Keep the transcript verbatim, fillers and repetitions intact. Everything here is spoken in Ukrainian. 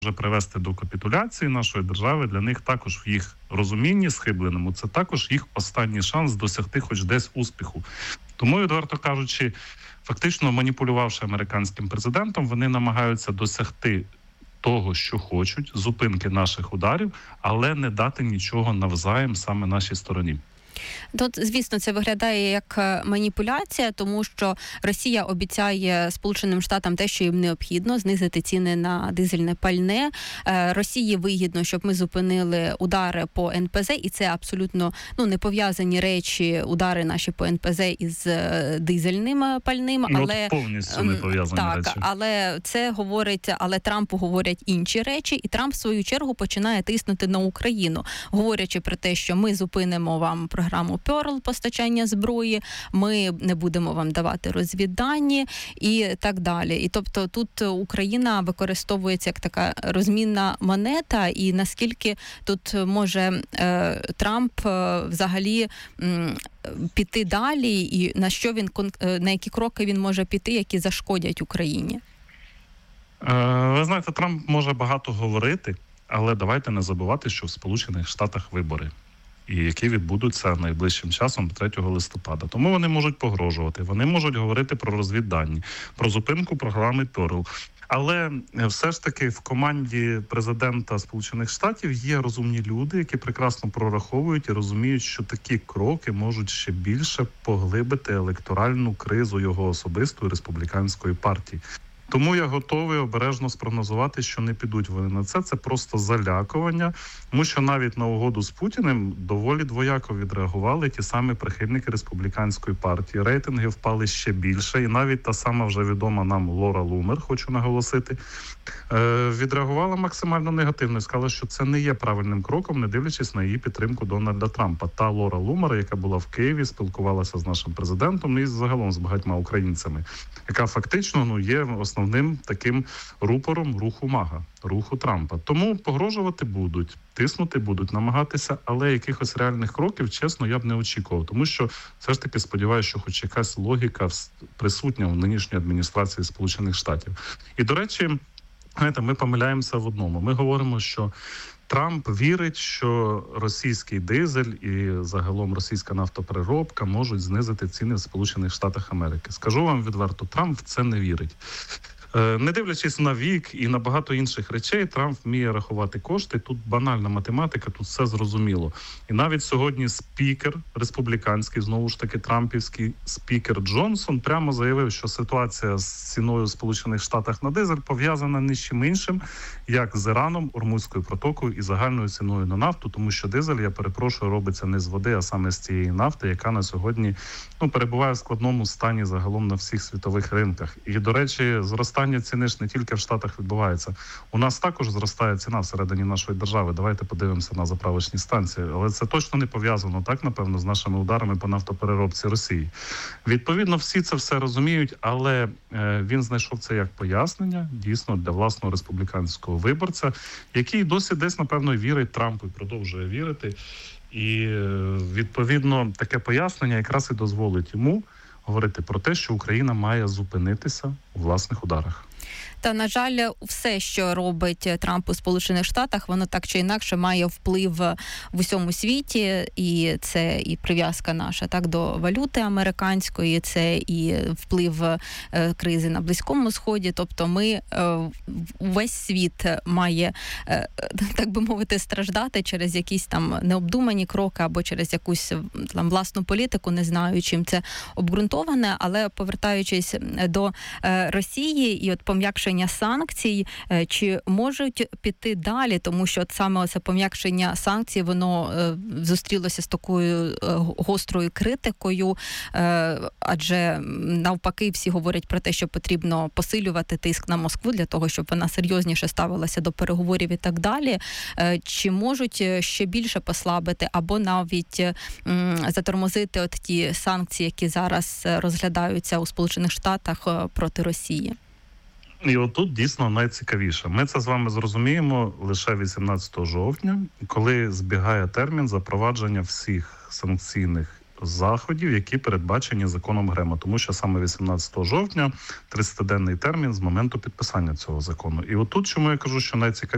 може привести до капітуляції нашої держави, для них також в їх розумінні схибленому, це також їх останній шанс досягти хоч десь успіху. Тому, відверто кажучи, фактично маніпулювавши американським президентом, вони намагаються досягти того, що хочуть, зупинки наших ударів, але не дати нічого навзаєм саме нашій стороні. Тут, звісно, це виглядає як маніпуляція, тому що Росія обіцяє Сполученим Штатам те, що їм необхідно, знизити ціни на дизельне пальне. Росії вигідно, щоб ми зупинили удари по ен пе зе, і це абсолютно ну, не пов'язані речі, удари наші по ен пе зе із дизельним пальним. Ну, але повністю не пов'язані так, речі. Але це говорить, але Трампу говорять інші речі, і Трамп в свою чергу починає тиснути на Україну, говорячи про те, що ми зупинимо вам програму Перл постачання зброї, ми не будемо вам давати розвіддані і так далі. І тобто тут Україна використовується як така розмінна монета, і наскільки тут може е, Трамп е, взагалі м, піти далі, і на що він на які кроки він може піти, які зашкодять Україні? Е, ви знаєте, Трамп може багато говорити, але давайте не забувати, що в Сполучених Штатах вибори, і які відбудуться найближчим часом, третього листопада. Тому вони можуть погрожувати, вони можуть говорити про розвіддані, про зупинку програми Перл. Але все ж таки в команді президента Сполучених Штатів є розумні люди, які прекрасно прораховують і розуміють, що такі кроки можуть ще більше поглибити електоральну кризу його особистої республіканської партії. Тому я готовий обережно спрогнозувати, що не підуть вони на це. Це просто залякування, тому що навіть на угоду з Путіним доволі двояко відреагували ті самі прихильники республіканської партії. Рейтинги впали ще більше, і навіть та сама вже відома нам Лора Лумер, хочу наголосити, відреагувала максимально негативно і сказала, що це не є правильним кроком, не дивлячись на її підтримку Дональда Трампа. Та Лора Лумер, яка була в Києві, спілкувалася з нашим президентом і загалом з багатьма українцями, яка фактично ну, є основним таким рупором руху МАГА, руху Трампа. Тому погрожувати будуть, тиснути будуть, намагатися, але якихось реальних кроків, чесно, я б не очікував. Тому що все ж таки сподіваюся, що хоч якась логіка присутня в нинішній адміністрації Сполучених Штатів. І, до речі, знаєте, ми помиляємося в одному. Ми говоримо, що Трамп вірить, що російський дизель і загалом російська нафтопереробка можуть знизити ціни в Сполучених Штатах Америки. Скажу вам відверто, Трамп в це не вірить. Не дивлячись на вік і на багато інших речей, Трамп вміє рахувати кошти. Тут банальна математика, тут все зрозуміло. І навіть сьогодні спікер республіканський, знову ж таки трампівський спікер Джонсон прямо заявив, що ситуація з ціною в Сполучених Штатах на дизель пов'язана не з чим іншим, як з Іраном, Ормузькою протокою і загальною ціною на нафту, тому що дизель, я перепрошую, робиться не з води, а саме з цієї нафти, яка на сьогодні ну, перебуває в складному стані загалом на всіх світових ринках. І, до речі, зростання ціни ж не тільки в Штатах відбувається. У нас також зростає ціна всередині нашої держави. Давайте подивимося на заправочні станції. Але це точно не пов'язано, так, напевно, з нашими ударами по нафтопереробці Росії. Відповідно, всі це все розуміють, але е, він знайшов це як пояснення, дійсно, для власного республіканського виборця, який досі десь, напевно, вірить Трампу і продовжує вірити. І, е, відповідно, таке пояснення якраз і дозволить йому говорити про те, що Україна має зупинитися у власних ударах. Та, на жаль, все, що робить Трамп у Сполучених Штатах, воно так чи інакше має вплив в усьому світі, і це і прив'язка наша так до валюти американської, це і вплив е, кризи на Близькому Сході. Тобто ми е, весь світ має, е, так би мовити, страждати через якісь там необдумані кроки або через якусь там власну політику, не знаю, чим це обґрунтоване, але повертаючись до е, Росії і от пом'якшення санкцій, чи можуть піти далі, тому що от саме це пом'якшення санкцій, воно е, зустрілося з такою е, гострою критикою, е, адже навпаки всі говорять про те, що потрібно посилювати тиск на Москву для того, щоб вона серйозніше ставилася до переговорів і так далі. Е, чи можуть ще більше послабити або навіть е, затормозити от ті санкції, які зараз розглядаються у Сполучених Штатах проти Росії? І отут дійсно найцікавіше. Ми це з вами зрозуміємо лише вісімнадцятого жовтня, коли збігає термін запровадження всіх санкційних заходів, які передбачені законом ГРЕМа. Тому що саме вісімнадцятого жовтня тридцятиденний термін з моменту підписання цього закону. І отут, чому я кажу, що найцікавіше,